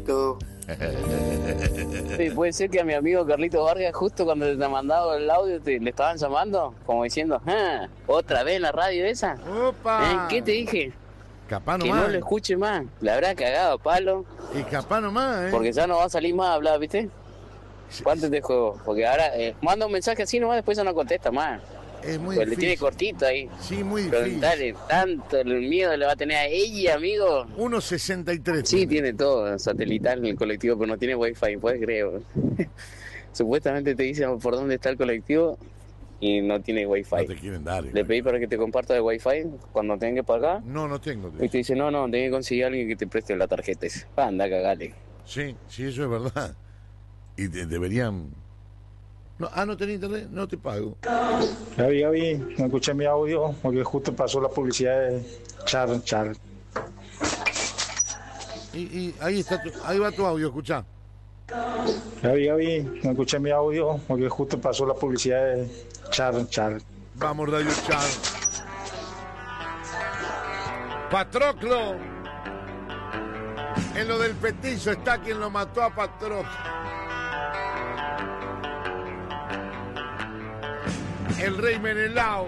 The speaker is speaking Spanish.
Carlito. Sí, puede ser que a mi amigo Carlito Vargas, justo cuando te ha mandado el audio, le estaban llamando, como diciendo, ¿otra vez en la radio esa? ¡Opa! ¿Qué te dije? Capaz Que nomás. no lo escuche más. Le habrá cagado a palo. Y capaz nomás, Porque ya no va a salir más a hablar, ¿viste? ¿Cuánto te juego? Porque ahora manda un mensaje así nomás, después ya no contesta más. Es muy Pues difícil. le tiene cortito ahí. Sí, muy Pero difícil. dale, tanto el miedo le va a tener a ella, amigo. 1.63. Sí, tiene todo satelital en el colectivo, pero no tiene wifi, puedes creer. Supuestamente te dicen por dónde está el colectivo y no tiene wifi. No te quieren dar. Le pedí para que te comparta el wifi cuando tenga que pagar. No tengo. Y te dice, no, tengo que conseguir a alguien que te preste la tarjeta. Anda, cagale. Sí, eso es verdad. Y deberían... No tenés internet, no te pago. Gaby, no escuché mi audio porque justo pasó la publicidad de Char. Y ahí está, ahí va tu audio, escuchá. Gaby, no escuché mi audio porque justo pasó la publicidad de Char. Vamos, Radio Char. Patroclo. En lo del petizo está quien lo mató a Patroclo. El rey Menelao.